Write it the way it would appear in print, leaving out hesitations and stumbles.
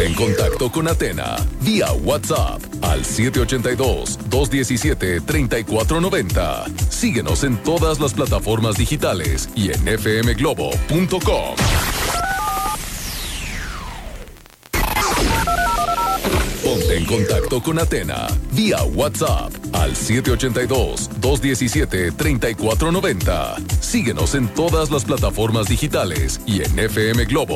Ponte en contacto con Athena vía WhatsApp al 782-217-3490. Síguenos en todas las plataformas digitales y en fmglobo.com. Ponte en contacto con Athena vía WhatsApp al 782-217-3490. Síguenos en todas las plataformas digitales y en fmglobo.com.